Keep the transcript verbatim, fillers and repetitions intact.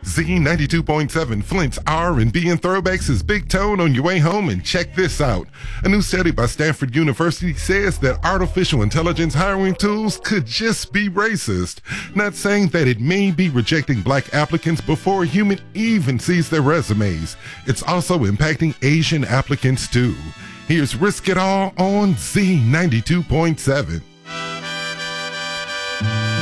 Z ninety-two point seven, Flint's R and B and Throwbacks is Big Tone on your way home, and check this out. A new study by Stanford University says that artificial intelligence hiring tools could just be racist. Not saying that it may be rejecting black applicants before a human even sees their resumes. It's also impacting Asian applicants too. Here's Risk It All on Z ninety-two point seven.